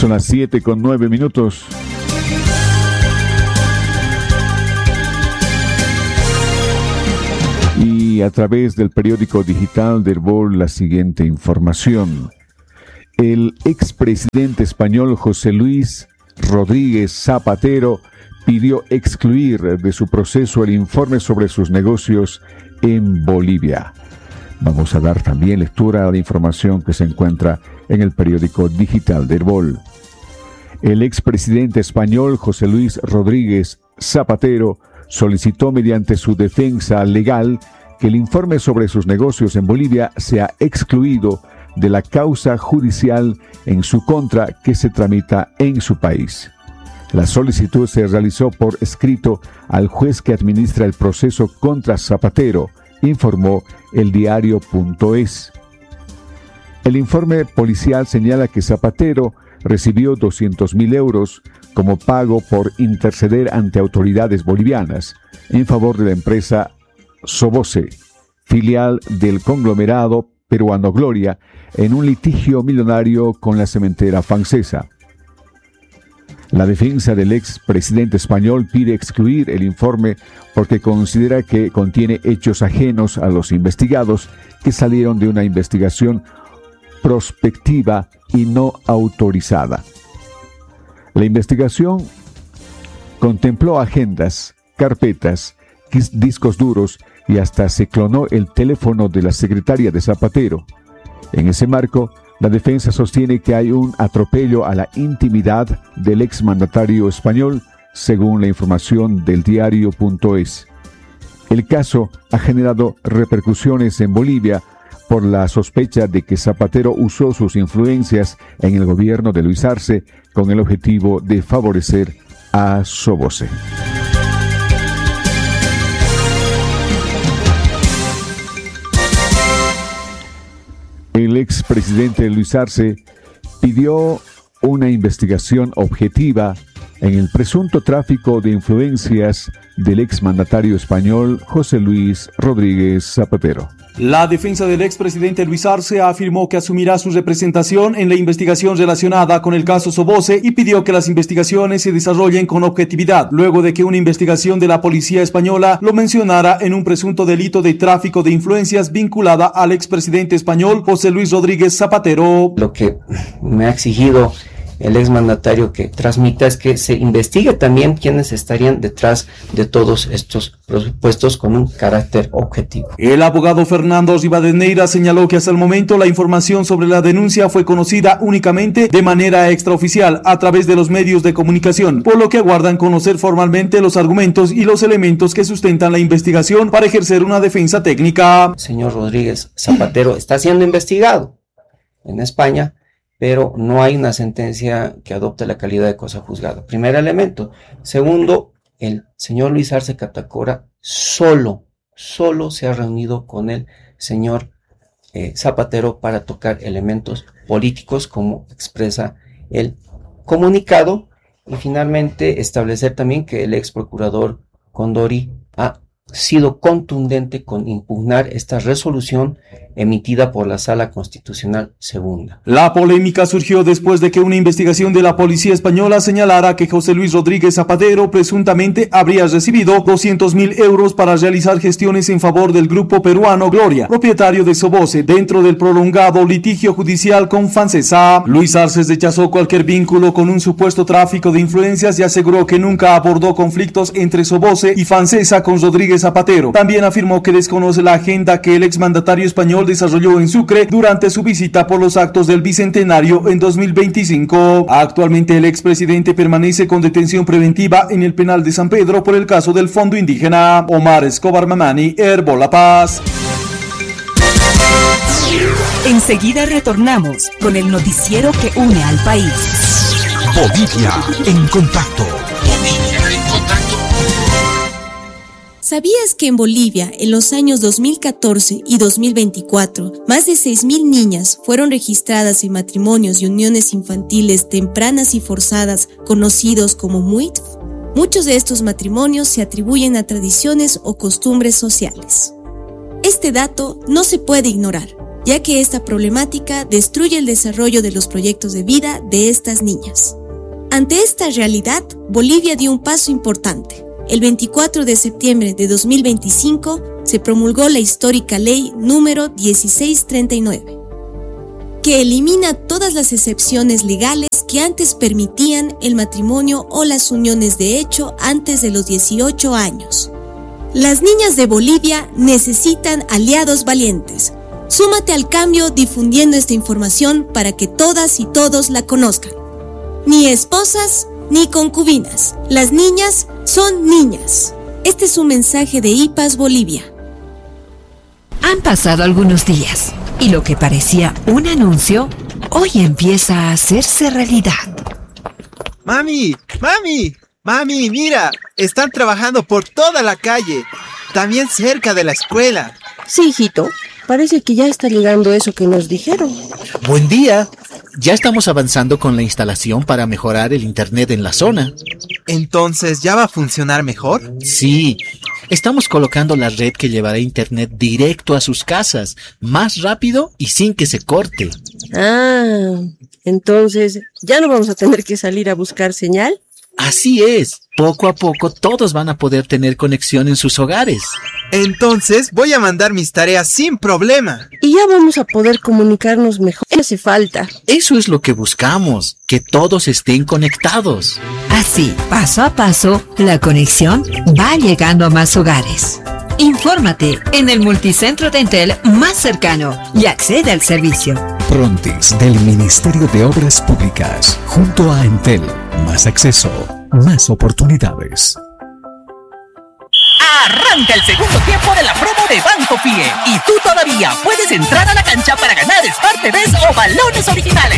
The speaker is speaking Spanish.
Son las 7:09. Y a través del periódico digital de Herbol, la siguiente información. El expresidente español José Luis Rodríguez Zapatero pidió excluir de su proceso el informe sobre sus negocios en Bolivia. Vamos a dar también lectura a la información que se encuentra en el periódico digital de Herbol. El expresidente español José Luis Rodríguez Zapatero solicitó mediante su defensa legal que el informe sobre sus negocios en Bolivia sea excluido de la causa judicial en su contra que se tramita en su país. La solicitud se realizó por escrito al juez que administra el proceso contra Zapatero, informó el diario.es. El informe policial señala que Zapatero recibió 200.000 euros como pago por interceder ante autoridades bolivianas en favor de la empresa Sobose, filial del conglomerado peruano Gloria, en un litigio millonario con la cementera francesa. La defensa del expresidente español pide excluir el informe porque considera que contiene hechos ajenos a los investigados que salieron de una investigación prospectiva y no autorizada. La investigación contempló agendas, carpetas, discos duros y hasta se clonó el teléfono de la secretaria de Zapatero. En ese marco, la defensa sostiene que hay un atropello a la intimidad del exmandatario español, según la información del diario.es. El caso ha generado repercusiones en Bolivia por la sospecha de que Zapatero usó sus influencias en el gobierno de Luis Arce con el objetivo de favorecer a Sobose. El expresidente Luis Arce pidió una investigación objetiva en el presunto tráfico de influencias del exmandatario español José Luis Rodríguez Zapatero. La defensa del expresidente Luis Arce afirmó que asumirá su representación en la investigación relacionada con el caso Sobose y pidió que las investigaciones se desarrollen con objetividad, luego de que una investigación de la policía española lo mencionara en un presunto delito de tráfico de influencias vinculada al expresidente español José Luis Rodríguez Zapatero. Lo que me ha exigido el exmandatario que transmita es que se investigue también quiénes estarían detrás de todos estos presupuestos con un carácter objetivo. El abogado Fernando Rivadeneira señaló que hasta el momento la información sobre la denuncia fue conocida únicamente de manera extraoficial a través de los medios de comunicación, por lo que aguardan conocer formalmente los argumentos y los elementos que sustentan la investigación para ejercer una defensa técnica. Señor Rodríguez Zapatero está siendo investigado en España, pero no hay una sentencia que adopte la calidad de cosa juzgada. Primer elemento. Segundo, el señor Luis Arce Catacora solo se ha reunido con el señor Zapatero para tocar elementos políticos, como expresa el comunicado, y finalmente establecer también que el ex procurador Condori ha sido contundente con impugnar esta resolución emitida por la Sala Constitucional Segunda. La polémica surgió después de que una investigación de la policía española señalara que José Luis Rodríguez Zapatero presuntamente habría recibido 200.000 euros para realizar gestiones en favor del grupo peruano Gloria, propietario de Sobose, dentro del prolongado litigio judicial con Francesa. Luis Arce rechazó cualquier vínculo con un supuesto tráfico de influencias y aseguró que nunca abordó conflictos entre Sobose y Francesa con Rodríguez Zapatero. También afirmó que desconoce la agenda que el exmandatario español desarrolló en Sucre durante su visita por los actos del Bicentenario en 2025. Actualmente el expresidente permanece con detención preventiva en el penal de San Pedro por el caso del Fondo Indígena. Omar Escobar Mamani, Herbol La Paz. Enseguida retornamos con el noticiero que une al país. Bolivia en contacto. ¿Sabías que en Bolivia, en los años 2014 y 2024, más de 6.000 niñas fueron registradas en matrimonios y uniones infantiles tempranas y forzadas, conocidos como MUIT? Muchos de estos matrimonios se atribuyen a tradiciones o costumbres sociales. Este dato no se puede ignorar. ya que esta problemática destruye el desarrollo de los proyectos de vida de estas niñas. Ante esta realidad, Bolivia dio un paso importante. El 24 de septiembre de 2025 se promulgó la histórica ley número 1639, que elimina todas las excepciones legales que antes permitían el matrimonio o las uniones de hecho antes de los 18 años. Las niñas de Bolivia necesitan aliados valientes. Súmate al cambio difundiendo esta información para que todas y todos la conozcan. Ni esposas ni concubinas. Las niñas son niñas. Este es un mensaje de IPAS Bolivia. Han pasado algunos días y lo que parecía un anuncio hoy empieza a hacerse realidad. ¡Mami! ¡Mami! ¡Mami, mira! Están trabajando por toda la calle, también cerca de la escuela. Sí, hijito. Parece que ya está llegando eso que nos dijeron. Buen día. Ya estamos avanzando con la instalación para mejorar el internet en la zona. ¿Entonces ya va a funcionar mejor? Sí. Estamos colocando la red que llevará internet directo a sus casas, más rápido y sin que se corte. Ah, entonces, ¿ya no vamos a tener que salir a buscar señal? Así es. Poco a poco todos van a poder tener conexión en sus hogares. Entonces voy a mandar mis tareas sin problema. Y ya vamos a poder comunicarnos mejor. No hace falta. Eso es lo que buscamos, que todos estén conectados. Así, paso a paso, la conexión va llegando a más hogares. Infórmate en el multicentro de Entel más cercano y accede al servicio. Prontis del Ministerio de Obras Públicas. Junto a Entel. Más acceso, más oportunidades. Arranca el segundo tiempo de la promo de Banco Pie y tú todavía puedes entrar a la cancha para ganar Smart TVs o balones originales.